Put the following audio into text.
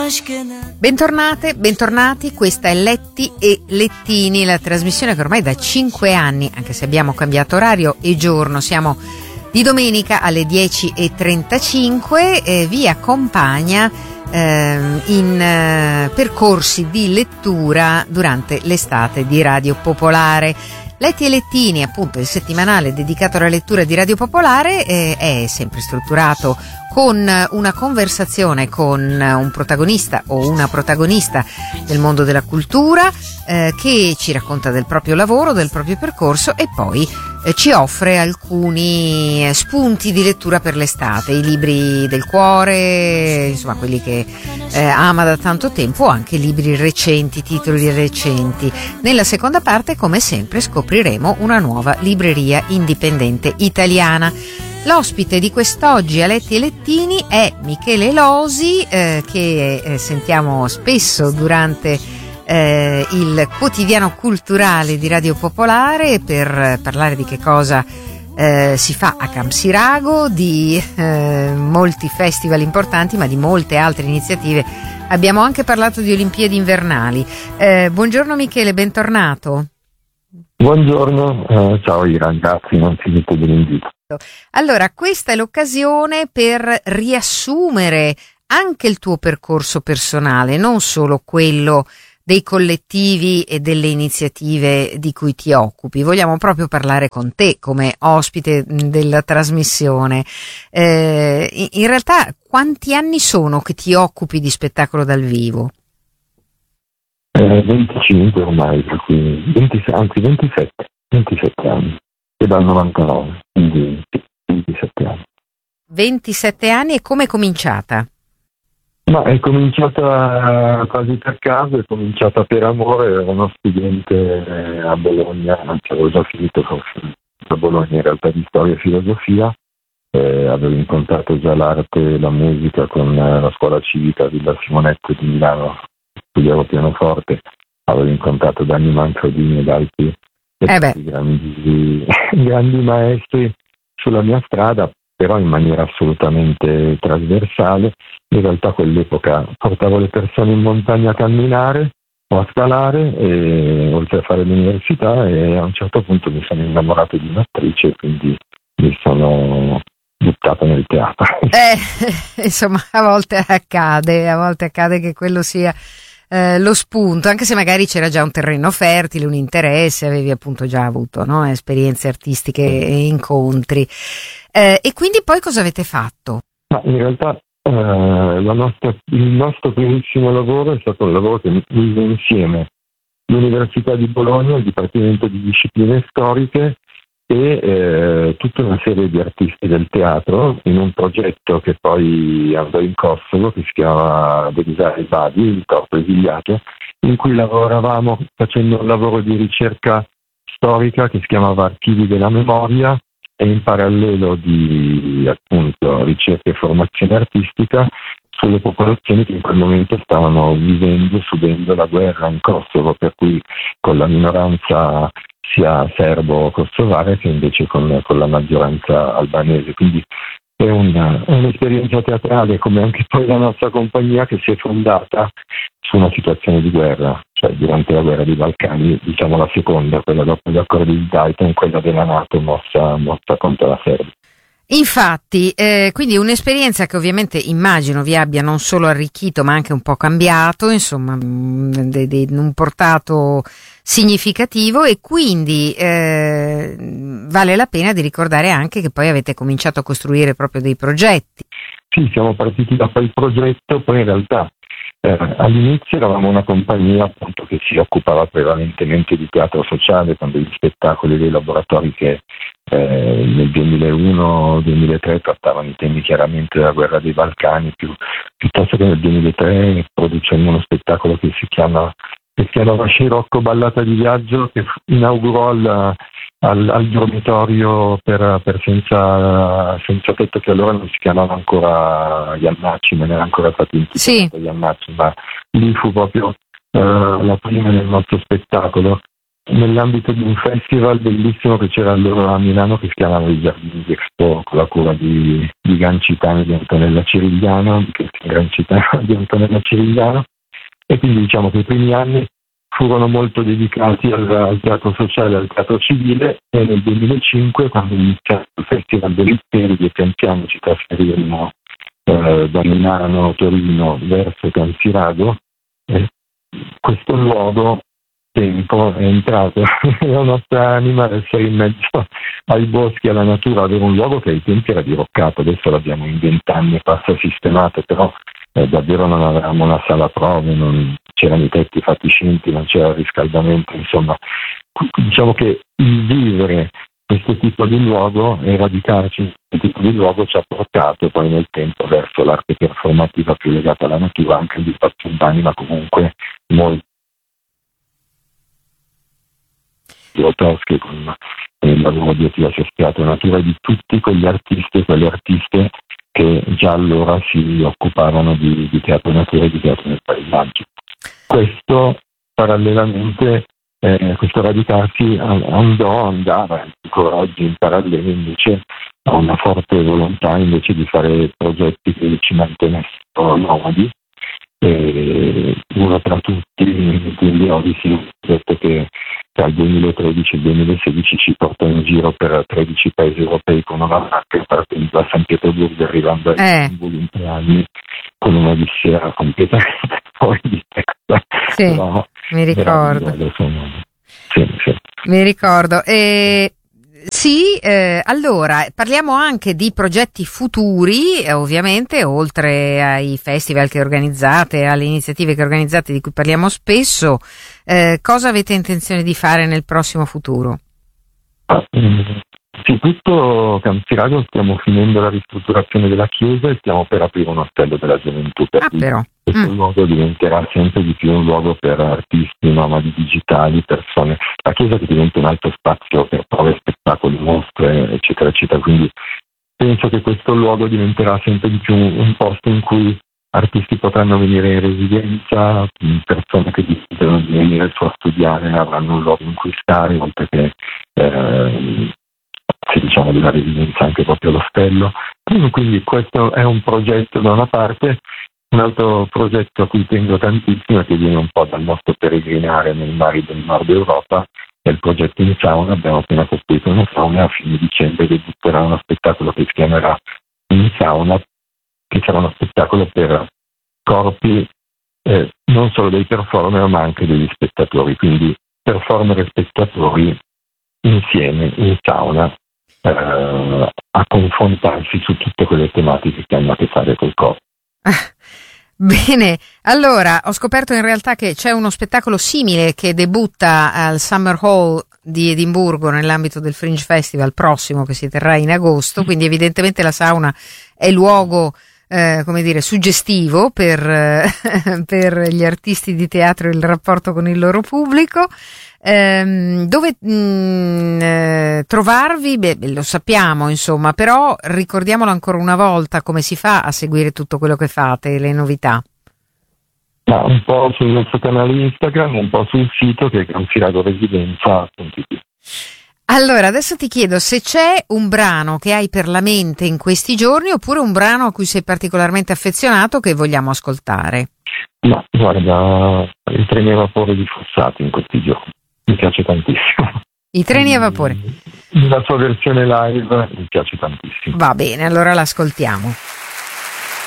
Bentornate, bentornati, questa è Letti e Lettini, la trasmissione che ormai da 5 anni, anche se abbiamo cambiato orario e giorno, siamo di domenica alle 10:35, vi accompagna in percorsi di lettura durante l'estate di Radio Popolare. Letti e Lettini, appunto il settimanale dedicato alla lettura di Radio Popolare, è sempre strutturato con una conversazione con un protagonista o una protagonista del mondo della cultura che ci racconta del proprio lavoro, del proprio percorso e poi ci offre alcuni spunti di lettura per l'estate, i libri del cuore, insomma quelli che ama da tanto tempo, o anche libri recenti, titoli recenti. Nella seconda parte, come sempre, scopriremo una nuova libreria indipendente italiana. L'ospite di quest'oggi a Letti e Lettini è Michele Losi, che sentiamo spesso durante il quotidiano culturale di Radio Popolare per parlare di che cosa si fa a Campsirago, di molti festival importanti, ma di molte altre iniziative. Abbiamo anche parlato di Olimpiadi invernali. Buongiorno Michele, bentornato. Buongiorno, ciao Ira, grazie innanzitutto dell'invito. Allora, questa è l'occasione per riassumere anche il tuo percorso personale, non solo quello dei collettivi e delle iniziative di cui ti occupi. Vogliamo proprio parlare con te come ospite della trasmissione. In realtà, quanti anni sono che ti occupi di spettacolo dal vivo? 25 ormai, per cui 27 anni, e dal 99, quindi 27 anni. 27 anni, e come è cominciata? Ma è cominciata quasi per caso, è cominciata per amore. Ero uno studente a Bologna, anzi avevo già finito a Bologna in realtà di storia e filosofia, avevo incontrato già l'arte e la musica con la scuola civica Villa Simonetto di Milano, studiavo pianoforte, avevo incontrato Danny Manfredini ed altri grandi maestri sulla mia strada, però in maniera assolutamente trasversale. In realtà a quell'epoca portavo le persone in montagna a camminare o a scalare, e oltre a fare l'università, e a un certo punto mi sono innamorato di un'attrice e quindi mi sono buttato nel teatro. Insomma, a volte accade che quello sia lo spunto, anche se magari c'era già un terreno fertile, un interesse, avevi appunto già avuto, no? Esperienze artistiche e incontri. E quindi poi cosa avete fatto? Ma in realtà il nostro primissimo lavoro è stato un lavoro che mise insieme l'Università di Bologna, il Dipartimento di Discipline Storiche e tutta una serie di artisti del teatro in un progetto che poi andò in Kosovo, che si chiama Devisare Badi, il corpo esiliato, in cui lavoravamo facendo un lavoro di ricerca storica che si chiamava Archivi della Memoria, e in parallelo di appunto ricerca e formazione artistica sulle popolazioni che in quel momento stavano subendo la guerra in Kosovo, per cui con la minoranza sia serbo-kosovare che invece con la maggioranza albanese. Quindi è un'esperienza teatrale, come anche poi la nostra compagnia, che si è fondata su una situazione di guerra, cioè durante la guerra dei Balcani, diciamo la seconda, quella dopo gli accordi di Dayton, quella della NATO mossa contro la Serbia. Infatti, quindi un'esperienza che ovviamente immagino vi abbia non solo arricchito ma anche un po' cambiato, insomma, un portato significativo, e quindi vale la pena di ricordare anche che poi avete cominciato a costruire proprio dei progetti. Sì, siamo partiti da quel progetto, poi in realtà all'inizio eravamo una compagnia appunto che si occupava prevalentemente di teatro sociale, con degli spettacoli, dei laboratori che nel 2001-2003 trattavano i temi chiaramente della guerra dei Balcani, piuttosto che nel 2003 producemmo uno spettacolo che si chiamava Scirocco Ballata di Viaggio, che inaugurò al dormitorio per senza tetto, che allora non si chiamava ancora Iannacci, non era ancora stato intitolato Iannacci, ma lì fu proprio la prima del nostro spettacolo, nell'ambito di un festival bellissimo che c'era allora a Milano, che si chiamava i Giardini di Expo, con la cura di Gancitano e di Antonella Cirigliano, di Cristina Gancitano e di Antonella Cirigliano. E quindi diciamo che i primi anni furono molto dedicati al teatro sociale, al teatro civile, e nel 2005, quando iniziò il Festival degli Speridi e pian piano ci trasferimmo da Milano, Torino verso Cansirago, questo luogo tempo è entrato nella nostra anima, essere in mezzo ai boschi, alla natura, avere un luogo che ai tempi era diroccato. Adesso l'abbiamo in 20 anni e passa sistemato, però davvero non avevamo una sala prove, non c'erano i tetti fatiscenti, non c'era il riscaldamento, insomma diciamo che il vivere questo tipo di luogo e radicarci in questo tipo di luogo ci ha portato poi nel tempo verso l'arte performativa più legata alla natura, anche di spazi urbani, ma comunque molto Grotowski con il lavoro di Attilacio Teatro Natura, di tutti quegli artisti e quelle artiste che già allora si occupavano di teatro natura e di teatro nel paesaggio. Questo parallelamente, questo radicarsi andava ancora oggi in parallelo invece a una forte volontà invece di fare progetti che ci mantenessero nomadi. Uno tra tutti, quindi Odyssey, un progetto che tra il 2013 e il 2016 ci porta in giro per 13 paesi europei con una macchina, partendo da San Pietroburgo arrivando a Istanbul in 3 anni, con un'odissea completamente fuori di testa. Sì, però, mi ricordo. Sì. Mi ricordo. Sì, allora parliamo anche di progetti futuri, ovviamente, oltre ai festival che organizzate, alle iniziative che organizzate di cui parliamo spesso. Cosa avete intenzione di fare nel prossimo futuro? Innanzitutto Cansirago stiamo finendo la ristrutturazione della chiesa e stiamo per aprire un ostello della gioventù, per cui questo luogo diventerà sempre di più un luogo per artisti, nomadi digitali, persone. La chiesa che diventa un altro spazio per prove, spettacoli, mostre, eccetera, eccetera. Quindi penso che questo luogo diventerà sempre di più un posto in cui artisti potranno venire in residenza, persone che desiderano di venire su a studiare avranno un luogo in cui stare, oltre che se diciamo di una residenza anche proprio all'ostello. Quindi questo è un progetto da una parte. Un altro progetto a cui tengo tantissimo e che viene un po' dal nostro peregrinare nei mari del nord Europa è il progetto in sauna. Abbiamo appena costruito una sauna e a fine dicembre debutterà uno spettacolo che si chiamerà In Sauna, che sarà uno spettacolo per corpi non solo dei performer ma anche degli spettatori, quindi performer e spettatori insieme in sauna a confrontarsi su tutte quelle tematiche che hanno a che fare col corpo. Bene, allora ho scoperto in realtà che c'è uno spettacolo simile che debutta al Summer Hall di Edimburgo nell'ambito del Fringe Festival prossimo che si terrà in agosto, quindi evidentemente la sauna è luogo come dire suggestivo per gli artisti di teatro e il rapporto con il loro pubblico. Dove trovarvi? Beh, lo sappiamo insomma, però ricordiamolo ancora una volta come si fa a seguire tutto quello che fate, le novità. Un po' sul nostro canale Instagram, un po' sul sito che è cansiragoResidenza.it. Allora, adesso ti chiedo se c'è un brano che hai per la mente in questi giorni oppure un brano a cui sei particolarmente affezionato che vogliamo ascoltare. No, guarda, i treni a vapore di Fossati in questi giorni. Mi piace tantissimo. I treni a vapore. La sua versione live mi piace tantissimo. Va bene, allora l'ascoltiamo.